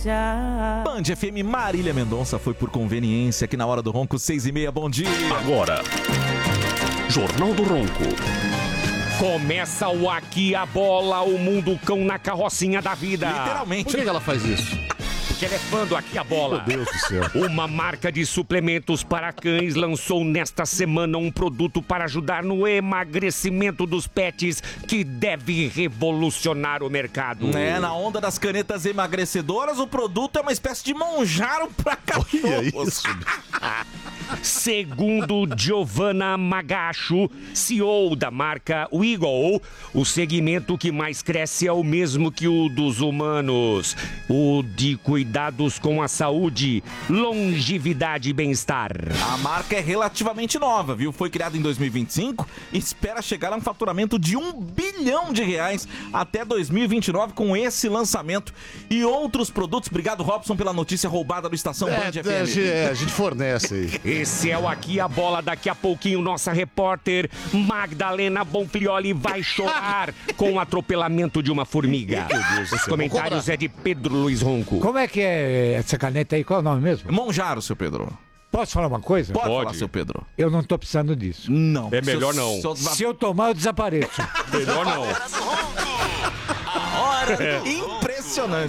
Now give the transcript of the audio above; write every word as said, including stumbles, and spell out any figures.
Band F M, Marília Mendonça foi por conveniência aqui na Hora do Ronco, seis e meia, bom dia. Agora, Jornal do Ronco. Começa o Aqui a Bola, o mundo cão na carrocinha da vida. Literalmente. Por que ela faz isso? Porque ele é fã do Aqui a Bola. Meu Deus do céu. Uma marca de suplementos para cães lançou nesta semana um produto para ajudar no emagrecimento dos pets que deve revolucionar o mercado. É, na onda das canetas emagrecedoras, o produto é uma espécie de Monjaro pra cachorros. Olha isso. Segundo Giovanna Magacho, C E O da marca Wiggle, o segmento que mais cresce é o mesmo que o dos humanos, o de cuidados com a saúde, longevidade e bem-estar. A marca é relativamente nova, viu? Foi criada em dois mil e vinte e cinco e espera chegar a um faturamento de um bilhão de reais até dois mil e vinte e nove com esse lançamento e outros produtos. Obrigado, Robson, pela notícia roubada do Estação É, Band F é, a M. gente- é, a gente fornece aí. Esse é o Aqui a Bola. Daqui a pouquinho, nossa repórter Magdalena Bonfilioli vai chorar com o atropelamento de uma formiga. Meu Deus do Os céu. comentários é de Pedro Luiz Ronco. Como é que é essa caneta aí? Qual é o nome mesmo? Monjaro, seu Pedro. Posso falar uma coisa? Pode, Pode. falar, seu Pedro. Eu não tô precisando disso. Não. É melhor não. Seu- Se eu tomar, eu desapareço. Melhor não. Hora impressionante.